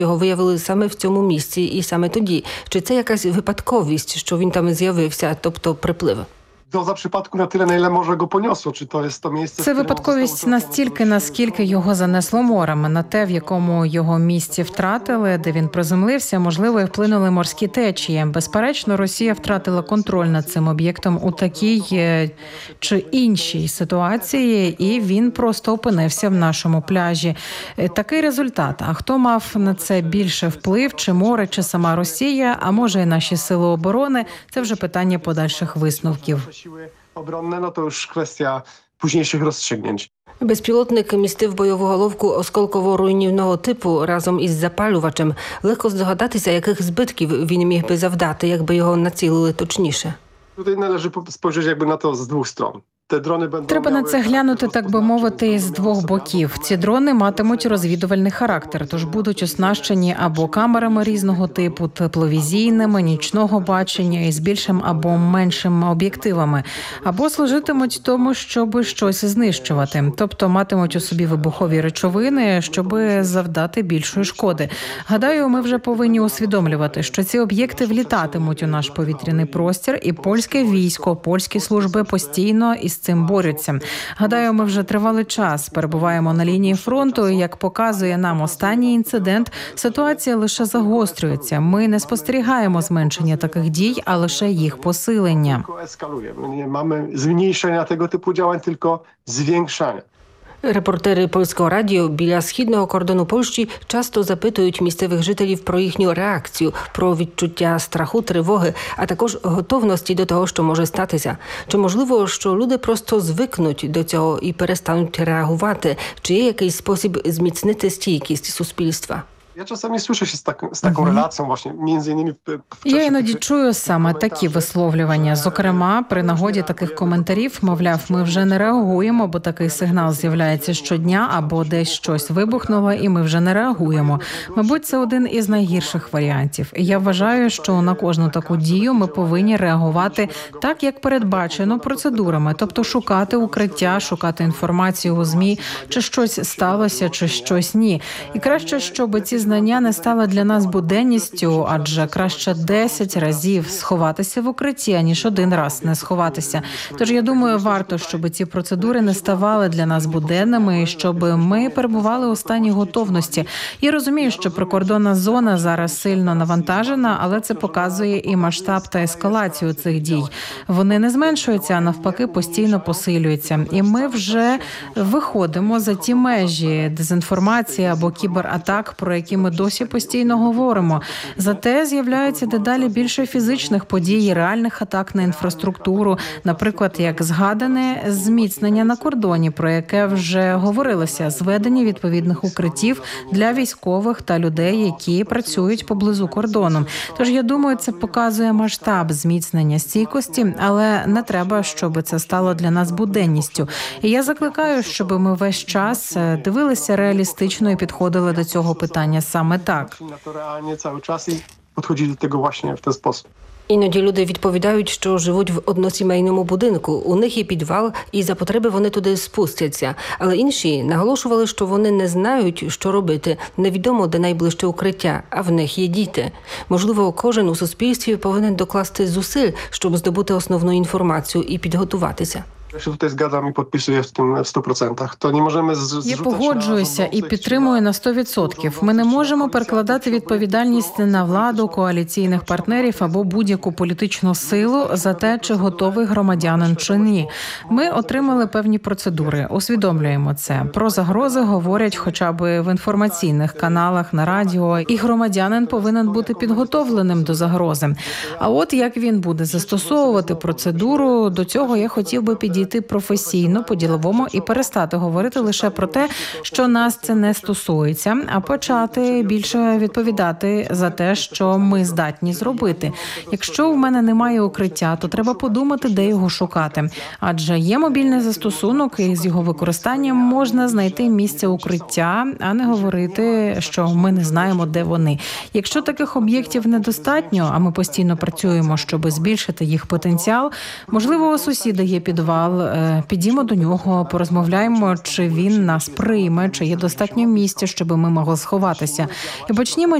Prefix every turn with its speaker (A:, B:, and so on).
A: Його виявили саме в цьому місці і саме тоді. Чи це якась випадковість, що він там з'явився, тобто приплив?
B: Доза przypadku na tyle, na ile morze go poniosło. Czy to jest to miejsce?
C: Це випадковість настільки, наскільки його занесло морем. На те, в якому його місці втратили, де він приземлився, можливо, і вплинули морські течії. Безперечно, Росія втратила контроль над цим об'єктом у такій чи іншій ситуації, і він просто опинився в нашому пляжі. Такий результат. А хто мав на це більше вплив? Чи море, чи сама Росія? А може, і наші сили оборони? Це вже питання подальших висновків.
B: Siły obronne, no to już kwestia późniejszych rozstrzygnięć.
A: Безпілотник містив бойову головку осколково-руйнівного типу разом із запалювачем. Легко здогадатися, яких збитків він міг би завдати, якби його націлили точніше.
B: Tutaj należy spojrzeć jakby na to z dwóch stron.
C: Треба на це глянути, так би мовити, з двох боків. Ці дрони матимуть розвідувальний характер, тож будуть оснащені або камерами різного типу, тепловізійними, нічного бачення із більшим або меншим об'єктивами, або служитимуть тому, щоб щось знищувати, тобто матимуть у собі вибухові речовини, щоб завдати більшої шкоди. Гадаю, ми вже повинні усвідомлювати, що ці об'єкти влітатимуть у наш повітряний простір, і польське військо, польські служби постійно із цим борються. Гадаю, ми вже тривалий час перебуваємо на лінії фронту, і, як показує нам останній інцидент, ситуація лише загострюється. Ми не спостерігаємо зменшення таких дій, а лише їх посилення.
B: Nie mamy zmniejszenia tego typu działań, tylko zwiększania.
A: Репортери Польського радіо біля східного кордону Польщі часто запитують місцевих жителів про їхню реакцію, про відчуття страху, тривоги, а також готовності до того, що може статися. Чи можливо, що люди просто звикнуть до цього і перестануть реагувати? Чи є якийсь спосіб зміцнити стійкість суспільства?
B: Ja czasami słyszę się z taką relacją właśnie, między innymi
C: Я іноді чую саме такі висловлювання. Зокрема, при нагоді таких коментарів, мовляв, ми вже не реагуємо, бо такий сигнал з'являється щодня, або десь щось вибухнуло, і ми вже не реагуємо. Мабуть, це один із найгірших варіантів. Я вважаю, що на кожну таку дію ми повинні реагувати так, як передбачено процедурами, тобто шукати укриття, шукати інформацію у ЗМІ, чи щось сталося, чи щось ні. І краще, щоб ці знання не стали для нас буденністю, адже краще 10 разів сховатися в укритті, аніж один раз не сховатися. Тож, я думаю, варто, щоб ці процедури не ставали для нас буденними, і щоб ми перебували у стані готовності. Я розумію, що прикордонна зона зараз сильно навантажена, але це показує і масштаб та ескалацію цих дій. Вони не зменшуються, а навпаки постійно посилюються. І ми вже виходимо за ті межі дезінформації або кібератак, про які ми досі постійно говоримо. Зате з'являється дедалі більше фізичних подій, реальних атак на інфраструктуру, наприклад, як згадане зміцнення на кордоні, про яке вже говорилося, зведення відповідних укриттів для військових та людей, які працюють поблизу кордону. Тож, я думаю, це показує масштаб зміцнення стійкості, але не треба, щоб це стало для нас буденністю. І я закликаю, щоб ми весь час дивилися реалістично і підходили до цього питання саме так.
B: Підходять до цього właśnie в цей спосіб.
A: Іноді люди відповідають, що живуть в односімейному будинку, у них є підвал, і за потреби вони туди спустяться. Але інші наголошували, що вони не знають, що робити, невідомо, де найближче укриття, а в них є діти. Можливо, кожен у суспільстві повинен докласти зусиль, щоб здобути основну інформацію і підготуватися.
B: Ja się tutaj zgadzam i podpisuję w tym w 100%. To nie możemy
C: Я погоджуюся і підтримую на 100%. Ми не можемо перекладати відповідальність на владу, коаліційних партнерів або будь-яку політичну силу за те, чи готовий громадянин чи ні. Ми отримали певні процедури, усвідомлюємо це. Про загрози говорять хоча б в інформаційних каналах, на радіо, і громадянин повинен бути підготовленим до загрози. А от як він буде застосовувати процедуру, до цього я хотів би підійти професійно, по-діловому і перестати говорити лише про те, що нас це не стосується, а почати більше відповідати за те, що ми здатні зробити. Якщо в мене немає укриття, то треба подумати, де його шукати. Адже є мобільний застосунок, і з його використанням можна знайти місце укриття, а не говорити, що ми не знаємо, де вони. Якщо таких об'єктів недостатньо, а ми постійно працюємо, щоб збільшити їх потенціал, можливо, у сусіда є підвал, підвал, підіймо до нього, порозмовляємо, чи він нас прийме, чи є достатньо місця, щоб ми могли сховатися. І почнімо